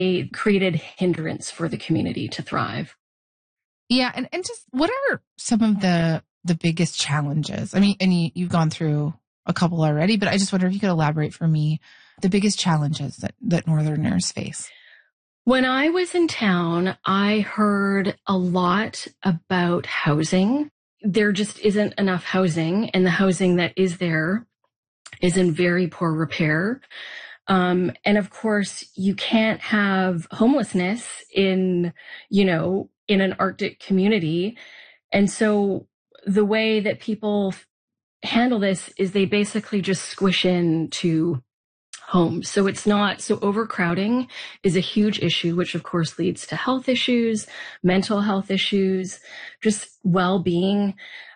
created hindrance for the community to thrive. Yeah. And just what are some of the biggest challenges? I mean, and you've gone through a couple already, but I just wonder if you could elaborate for me the biggest challenges that Northerners face. When I was in town, I heard a lot about housing. There just isn't enough housing, and the housing that is there is in very poor repair. And of course, you can't have homelessness in an Arctic community. And so the way that people handle this is they basically just squish into homes. So it's not, so overcrowding is a huge issue, which of course leads to health issues, mental health issues, just well-being.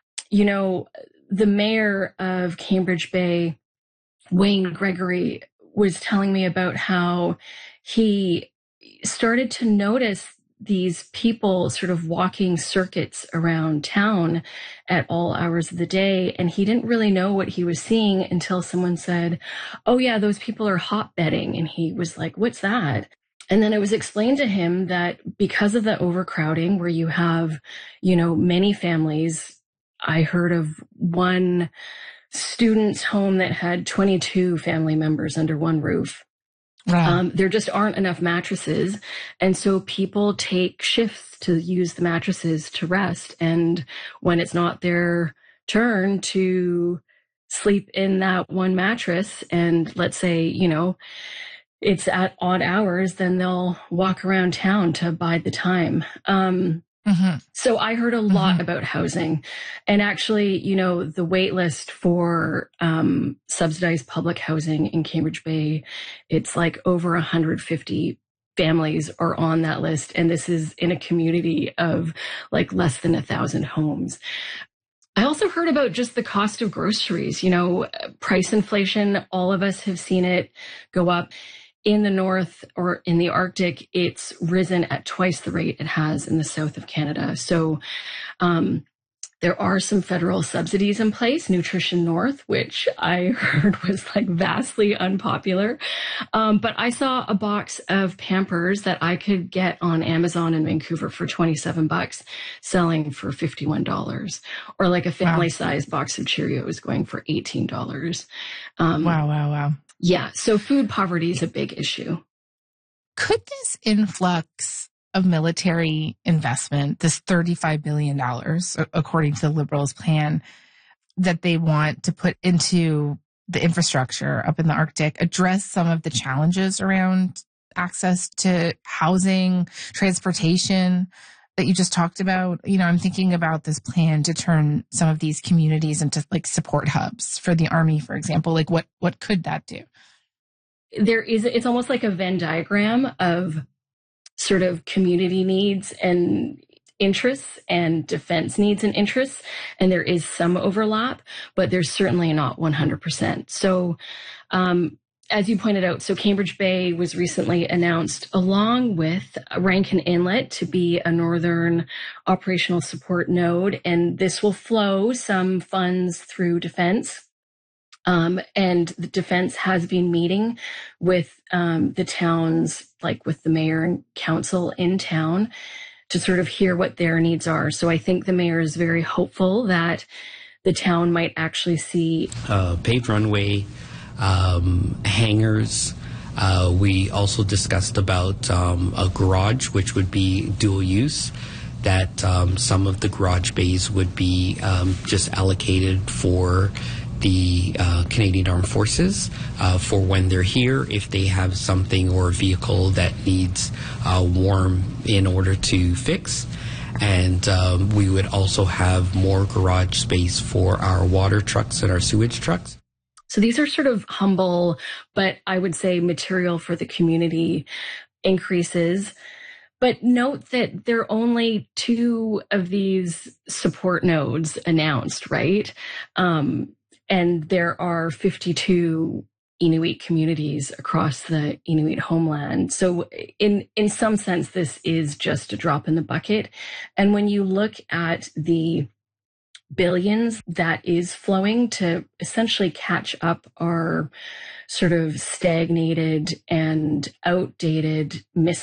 The mayor of Cambridge Bay, Wayne Gregory, was telling me about how he started to notice these people sort of walking circuits around town at all hours of the day. And he didn't really know what he was seeing until someone said, "Oh yeah, those people are hotbedding." And he was like, "What's that?" And then it was explained to him that because of the overcrowding, where you have, many families, I heard of one student's home that had 22 family members under one roof. Wow. There just aren't enough mattresses. And so people take shifts to use the mattresses to rest. And when it's not their turn to sleep in that one mattress, and let's say, it's at odd hours, then they'll walk around town to bide the time. So I heard a lot about housing, and actually, the wait list for subsidized public housing in Cambridge Bay, it's like over 150 families are on that list. And this is in a community of like less than 1,000 homes. I also heard about just the cost of groceries, price inflation. All of us have seen it go up. In the North or in the Arctic, it's risen at twice the rate it has in the south of Canada. So there are some federal subsidies in place, Nutrition North, which I heard was like vastly unpopular. But I saw a box of Pampers that I could get on Amazon in Vancouver for $27, selling for $51, or like a family-sized box of Cheerios going for $18. Wow. Yeah. So food poverty is a big issue. Could this influx of military investment, this $35 billion, according to the Liberals' plan that they want to put into the infrastructure up in the Arctic, address some of the challenges around access to housing, transportation that you just talked about? I'm thinking about this plan to turn some of these communities into like support hubs for the Army, for example. Like what could that do? It's almost like a Venn diagram of sort of community needs and interests and defense needs and interests. And there is some overlap, but there's certainly not 100%. So, as you pointed out, so Cambridge Bay was recently announced along with Rankin Inlet to be a northern operational support node. And this will flow some funds through defense. And the defense has been meeting with the towns, like with the mayor and council in town, to sort of hear what their needs are. So I think the mayor is very hopeful that the town might actually see paved runway, hangars. We also discussed about a garage, which would be dual use, that some of the garage bays would be just allocated for the Canadian Armed Forces for when they're here, if they have something or a vehicle that needs warm in order to fix. And we would also have more garage space for our water trucks and our sewage trucks. So these are sort of humble, but I would say material for the community increases. But note that there are only 2 of these support nodes announced, right? And there are 52 Inuit communities across the Inuit homeland. So in some sense, this is just a drop in the bucket. And when you look at the billions that is flowing to essentially catch up our sort of stagnated and outdated